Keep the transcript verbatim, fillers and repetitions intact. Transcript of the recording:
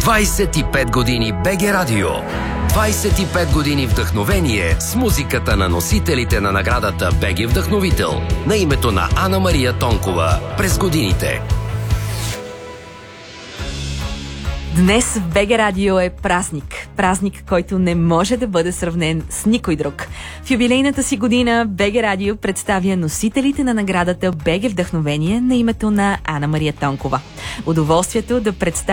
двайсет и пет години БГ Радио. двайсет и пет години вдъхновение с музиката на носителите на наградата БГ Вдъхновител на името на Ана Мария Тонкова през годините. Днес в БГ Радио е празник. Празник, който не може да бъде сравнен с никой друг. В юбилейната си година БГ Радио представя носителите на наградата БГ Вдъхновение на името на Ана Мария Тонкова. Удоволствието да представя